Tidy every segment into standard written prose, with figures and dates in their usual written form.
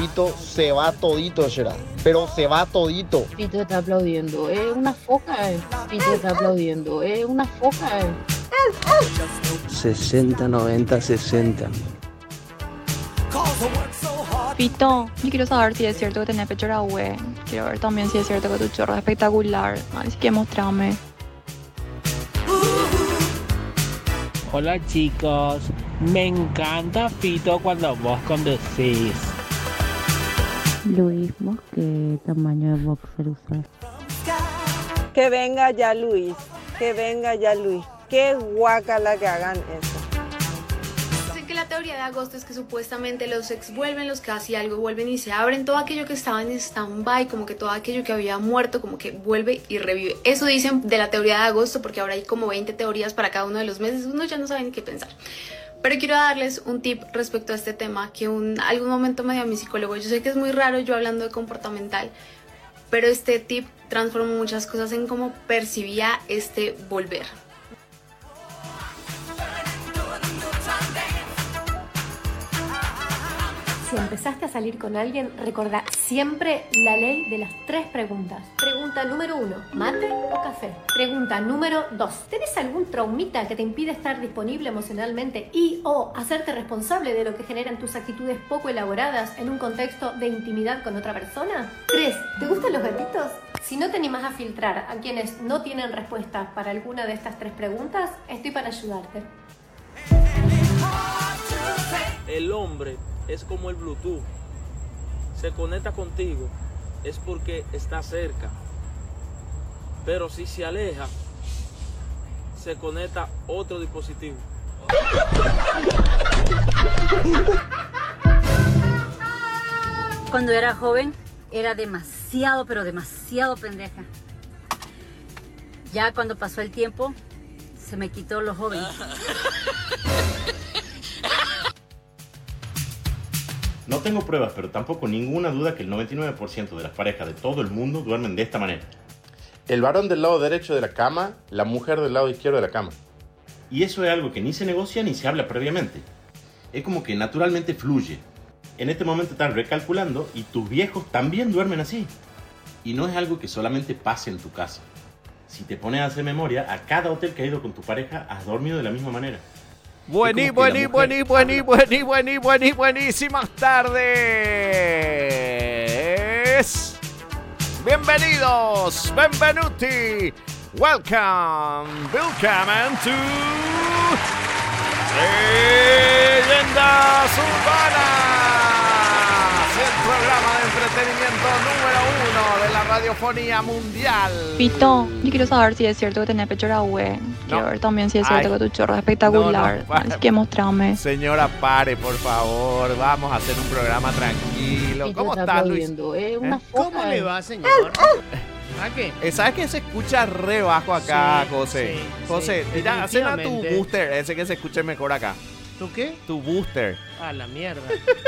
todito, se va todito, será. Pero se va todito. Pito está aplaudiendo, es una foca, Pito está aplaudiendo, es una foca, 60, 90, 60. Pito, yo quiero saber si es cierto que tenés pecho güey. Quiero ver también si es cierto que tu chorro es espectacular. Así que mostrame. Hola chicos, me encanta Fito cuando vos conducís. Luis, ¿vos qué tamaño de boxer usas? Que venga ya Luis, que venga ya Luis. Qué guacala que hagan eso. Dicen que la teoría de agosto es que supuestamente los ex vuelven, los que hacían algo vuelven y se abren, todo aquello que estaba en stand-by, como que todo aquello que había muerto, como que vuelve y revive. Eso dicen de la teoría de agosto, porque ahora hay como 20 teorías para cada uno de los meses, uno ya no sabe ni qué pensar. Pero quiero darles un tip respecto a este tema que algún momento me dio mi psicólogo. Yo sé que es muy raro yo hablando de comportamental, pero este tip transformó muchas cosas en cómo percibía este volver. Si empezaste a salir con alguien, recordá siempre la ley de las 3 preguntas. Pregunta número 1, ¿mate o café? Pregunta número 2, ¿tenés algún traumita que te impide estar disponible emocionalmente y o hacerte responsable de lo que generan tus actitudes poco elaboradas en un contexto de intimidad con otra persona? 3, ¿te gustan los gatitos? Si no te animás a filtrar a quienes no tienen respuesta para alguna de estas 3 preguntas, estoy para ayudarte. El hombre es como el Bluetooth. Se conecta contigo es porque está cerca. Pero si se aleja, se conecta otro dispositivo. Cuando era joven, era demasiado, pero demasiado pendeja. Ya cuando pasó el tiempo, se me quitó lo joven. No tengo pruebas, pero tampoco ninguna duda que el 99% de las parejas de todo el mundo duermen de esta manera. El varón del lado derecho de la cama, la mujer del lado izquierdo de la cama. Y eso es algo que ni se negocia ni se habla previamente. Es como que naturalmente fluye. En este momento estás recalculando y tus viejos también duermen así. Y no es algo que solamente pase en tu casa. Si te pones a hacer memoria, a cada hotel que has ido con tu pareja, has dormido de la misma manera. Buenísimas tardes. Bienvenidos, benvenuti, welcome to Leyendas Urbanas, el programa de entretenimiento número 1 de la radiofonía mundial. Pito, yo quiero saber si es cierto que tenés pecho güey. Quiero ver también si es cierto que tu chorro es espectacular. Así que mostrame. Señora, pare, por favor. Vamos a hacer un programa tranquilo. ¿Cómo está, Luis? ¿Cómo le va, señor? ¿A qué? ¿Sabes que se escucha re bajo acá, Sí, José? sí, José, sí, mira, hacen a tu definitivamente. booster, ese que se escuche mejor acá. ¿Tú qué? Tu booster. A la mierda.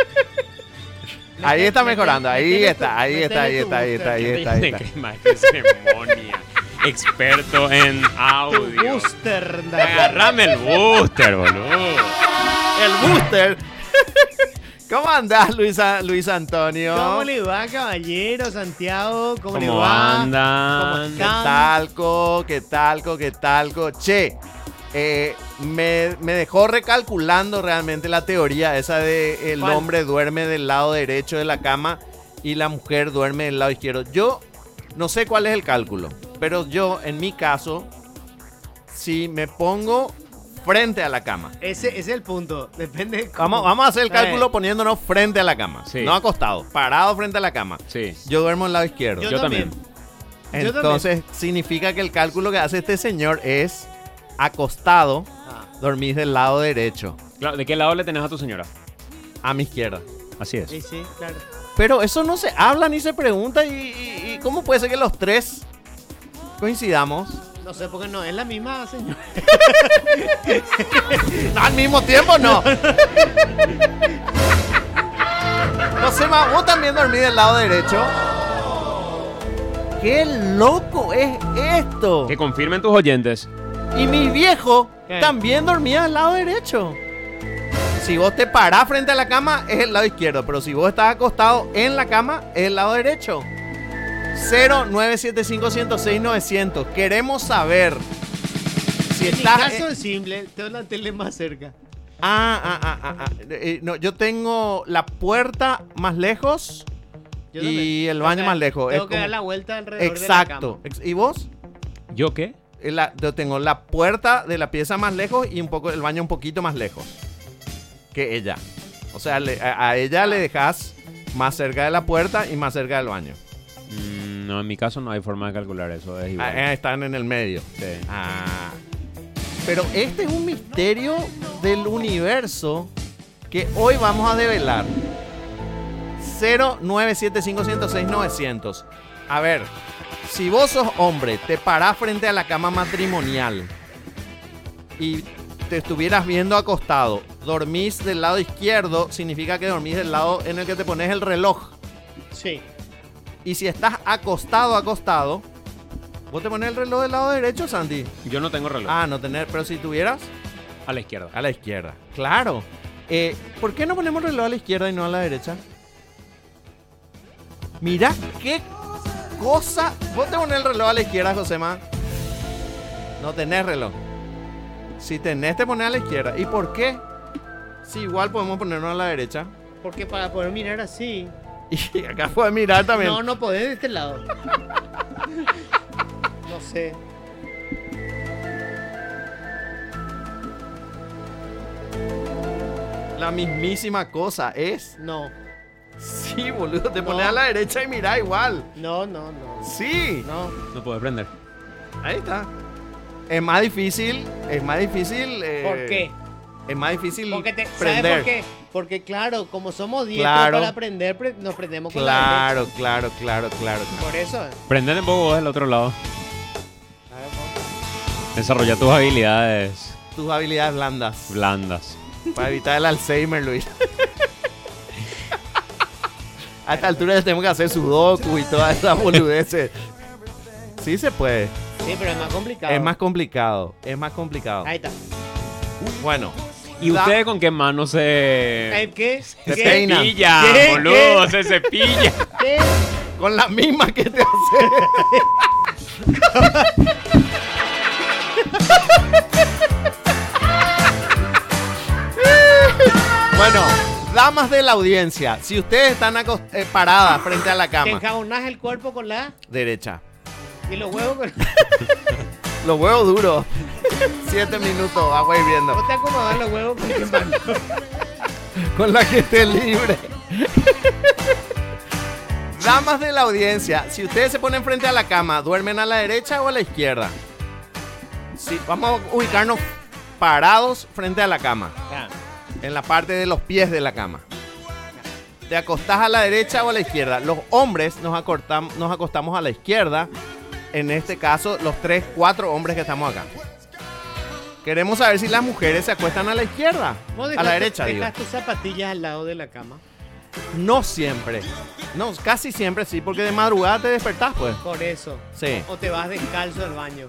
Ahí está mejorando, ahí está. ¡Qué más que ceremonia! Experto en audio. Booster. Agarrame el booster, boludo. El booster. ¿Cómo andás, Luis Antonio? ¿Cómo le va, caballero? Santiago, ¿cómo le ¿Cómo va? andan? ¿Qué talco? Che, me dejó recalculando realmente la teoría esa de el hombre duerme del lado derecho de la cama y la mujer duerme del lado izquierdo. Yo no sé cuál es el cálculo, pero yo, en mi caso, si me pongo frente a la cama. Ese es el punto. Depende de cómo. Vamos a hacer el cálculo poniéndonos frente a la cama. Sí. No acostado, parado frente a la cama. Sí. Yo duermo del lado izquierdo. Yo también. Entonces, significa que el cálculo que hace este señor es acostado, dormís del lado derecho. Claro, ¿de qué lado le tenés a tu señora? A mi izquierda. Así es. Sí, sí, claro. Pero eso no se habla ni se pregunta y ¿cómo puede ser que los tres coincidamos? No sé, porque no es la misma señora. No, al mismo tiempo no. No sé, vos también dormís del lado derecho. ¡Qué loco es esto! Que confirmen tus oyentes. Y mi viejo también dormía al lado derecho. Si vos te parás frente a la cama, es el lado izquierdo. Pero si vos estás acostado en la cama, es el lado derecho. 0975-106-900. Queremos saber si En mi estás... caso es simple, tengo la tele más cerca. No, yo tengo la puerta más lejos Yo y también. el baño más lejos. Tengo Es que dar como- la vuelta alrededor Exacto. de la cama. ¿Y vos? ¿Yo qué? Yo tengo la puerta de la pieza más lejos y un poco el baño un poquito más lejos que ella. O sea, a ella le dejas más cerca de la puerta y más cerca del baño. No, en mi caso no hay forma de calcular eso. Es igual. Están en el medio. Sí. Pero este es un misterio del universo que hoy vamos a develar. 0975-106-900. A ver, si vos sos hombre, te parás frente a la cama matrimonial y te estuvieras viendo acostado, dormís del lado izquierdo, significa que dormís del lado en el que te pones el reloj. Sí. Y si estás acostado, ¿vos te pones el reloj del lado derecho, Sandy? Yo no tengo reloj. No tener, pero si tuvieras... A la izquierda. A la izquierda, claro. ¿Por qué no ponemos reloj a la izquierda y no a la derecha? Mira qué cosa. ¿Vos te pones el reloj a la izquierda, Josema? No tenés reloj. Si tenés, te pones a la izquierda. ¿Y por qué? Si igual podemos ponernos a la derecha. Porque para poder mirar así. Y acá puedes mirar también. No podés de este lado. No sé. La mismísima cosa es. No. Sí, boludo, te pones a la derecha y mirá igual. No. Sí. No puedes prender. Ahí está. Es más difícil. ¿Por qué? Es más difícil ¿Sabes prender. por qué? Porque claro, como somos diestros Claro. para aprender, nos prendemos con la derecha. Claro. Por eso. Prendete un poco vos del otro lado. Desarrolla tus habilidades Tus habilidades blandas. Para evitar el Alzheimer, Luis. A esta altura ya tenemos que hacer sudoku y todas esas boludeces. Sí se puede. Sí, pero es más complicado. Es más complicado. Ahí está. Bueno. ¿Y ustedes con qué mano se ¿Qué? Se peinan? cepilla, ¿Qué? boludo? ¿Qué? Se cepilla. ¿Qué? Con la misma que te hace. Bueno, damas de la audiencia, si ustedes están paradas frente a la Te cama, enjabonás el cuerpo con la... derecha, Y los huevos con... los huevos duros, 7 minutos, agua hirviendo, ¿Vos te acomodás los huevos con qué mano? con la que esté libre. Damas de la audiencia, si ustedes se ponen frente a la cama, ¿duermen a la derecha o a la izquierda? Sí, vamos a ubicarnos parados frente a la cama. En la parte de los pies de la cama. ¿Te acostás a la derecha o a la izquierda? Los hombres nos acostamos a la izquierda. En este caso, los 4 hombres que estamos acá. Queremos saber si las mujeres se acuestan a la izquierda. A la derecha, digo. ¿Dejas tus zapatillas al lado de la cama? No siempre. No, casi siempre sí, porque de madrugada te despertás, pues. Por eso. Sí. O te vas descalzo al baño.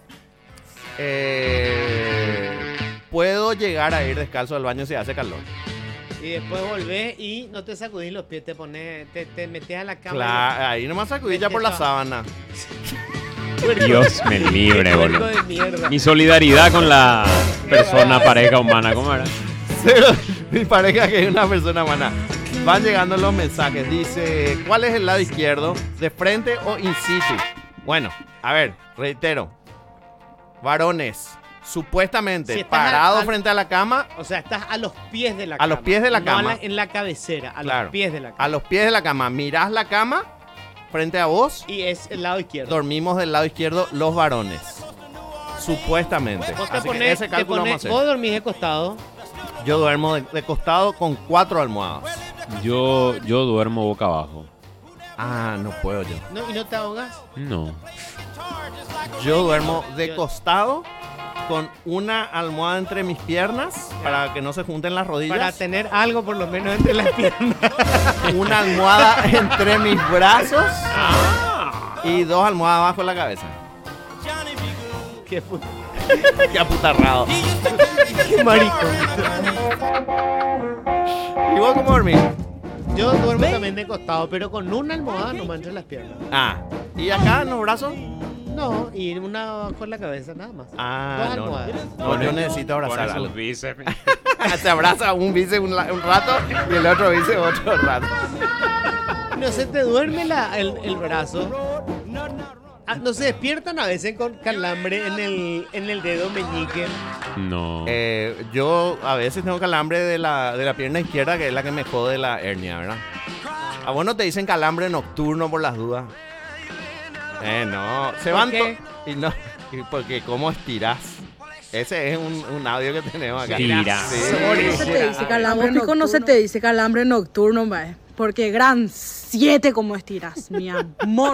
Puedo llegar a ir descalzo al baño si hace calor. Y después volvés y no te sacudís los pies, te metes a la cama. Claro, ahí nomás sacudí ya por la sábana. Dios me libre, Puerco boludo. de mierda. Mi solidaridad con la persona, pareja humana, ¿cómo era? Mi pareja que es una persona humana. Van llegando los mensajes. Dice, ¿cuál es el lado izquierdo? ¿De frente o in situ? Bueno, a ver, reitero. Varones, supuestamente Si estás parados frente a la cama. O sea, estás a los pies de la A cama. los pies de la No cama. en la cabecera, a Claro, los pies de la cama. a los pies de la cama. Mirás la cama frente a vos. Y es el lado izquierdo. Dormimos del lado izquierdo los varones. Supuestamente. Vos, Así que ese cálculo vamos a hacer. vos dormís de costado. Yo duermo de costado con 4 almohadas. Yo duermo boca abajo. No puedo yo. ¿Y no te ahogas? No. Yo duermo de costado con una almohada entre mis piernas para que no se junten las rodillas. Para tener algo por lo menos entre las piernas. Una almohada entre mis brazos y 2 almohadas bajo la cabeza. Qué puto. Qué aputarrado. Qué marico. ¿Y vos cómo dormís? Yo duermo también de costado, pero con una almohada nomás entre las piernas. Ah, ¿y acá en los brazos? No, y una bajo la cabeza nada más. Ah, Dos no. almohadas. No, yo necesito abrazar Pone algo. sus bíceps. Se abraza un bíceps un rato y el otro bíceps otro rato. No se te duerme el brazo. No se despiertan a veces con calambre en el dedo meñique. No. Yo a veces tengo calambre de la pierna izquierda, que es la que me jode la hernia, ¿verdad? ¿A vos no te dicen calambre nocturno por las dudas? No. Se van y no, porque ¿cómo estirás? Ese es un audio que tenemos acá. Tira. Sí. No se te dice calambre nocturno. No se te dice calambre nocturno, mae. Porque gran 7 como estiras, mi amor.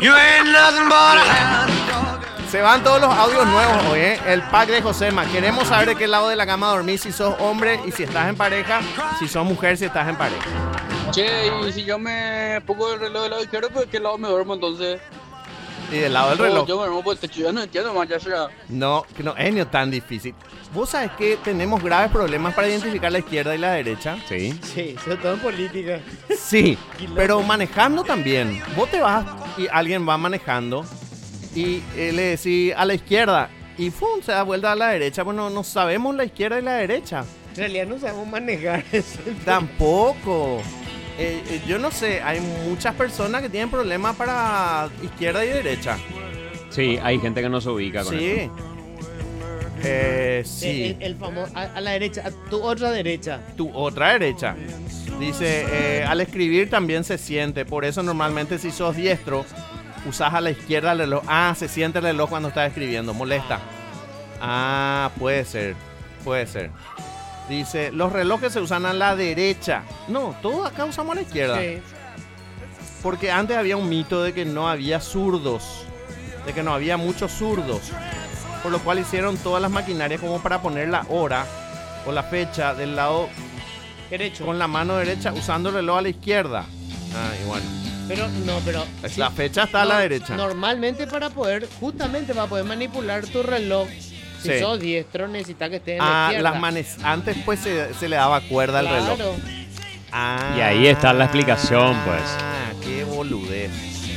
Se van todos los audios nuevos hoy, ¿eh? El pack de Josema. Queremos saber de qué lado de la cama dormís, si sos hombre y si estás en pareja, si sos mujer, si estás en pareja. Che, y si yo me pongo el reloj del lado izquierdo, ¿pues de qué lado me duermo entonces? Y del lado del reloj. Yo me duermo por el techo, ya no entiendo más, ya será. No, que no es ni tan difícil. ¿Vos sabés que tenemos graves problemas para identificar la izquierda y la derecha? Sí. Sí, sobre todo en política. Sí, pero manejando también. Vos te vas y alguien va manejando y le decís a la izquierda y ¡pum! Se da vuelta a la derecha. Bueno, no sabemos la izquierda y la derecha. En realidad no sabemos manejar eso. Tampoco. Yo no sé, hay muchas personas que tienen problemas para izquierda y derecha. Sí, hay gente que no se ubica con eso. Sí. El famoso, a la derecha, a tu otra derecha. Tu otra derecha. Dice, al escribir también se siente, por eso normalmente si sos diestro, usás a la izquierda el reloj. Ah, se siente el reloj cuando estás escribiendo, molesta. Ah, puede ser. Dice, los relojes se usan a la derecha. No, todos acá usamos a la izquierda. Sí. Porque antes había un mito de que no había zurdos. De que no había muchos zurdos. Por lo cual hicieron todas las maquinarias como para poner la hora o la fecha del lado derecho. Con la mano derecha usando el reloj a la izquierda. Ah, y bueno. Pero La fecha está a la derecha. Normalmente para poder manipular tu reloj, si Sí. sos diestro, necesitas que estés en la izquierda. Antes pues se le daba cuerda al reloj. Y ahí está la explicación, pues. Ah, qué boludez.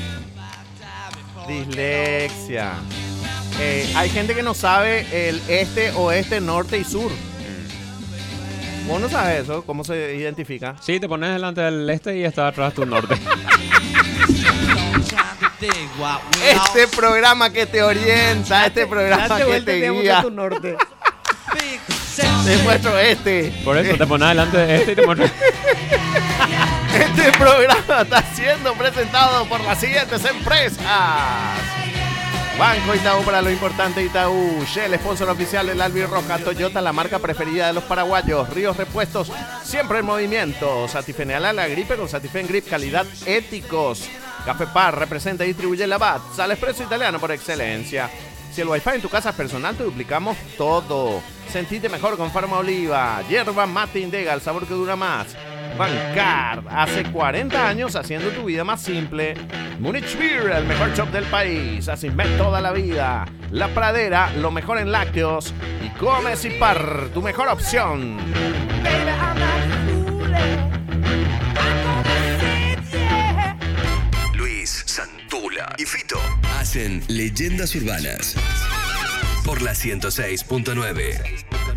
Dislexia. Hay gente que no sabe el este, oeste, norte y sur. ¿Vos no sabes eso? ¿Cómo se identifica? Sí, te pones delante del este y está atrás tu norte. Este programa que te orienta, este programa que te guía. Tu norte. Te muestro este. Por eso te pones delante de este y te muestro. Este programa está siendo presentado por las siguientes empresas: Banco Itaú, para lo importante Itaú. Shell, sponsor oficial del Albirroja. Toyota, la marca preferida de los paraguayos. Ríos Repuestos, siempre en movimiento. Satifeneal a la gripe con Satifen Grip, calidad éticos. Café Par, representa y distribuye Labat. Sal Espresso italiano por excelencia. Si el wifi en tu casa es personal, te duplicamos todo. Sentite mejor con Farma Oliva. Hierba mate Indega, el sabor que dura más. Bancard, hace 40 años haciendo tu vida más simple. Munich Beer, el mejor shop del país. Asimet toda la vida. La Pradera, lo mejor en lácteos. Y Comes y Par, tu mejor opción. Luis, Santula y Fito hacen Leyendas Urbanas por la 106.9.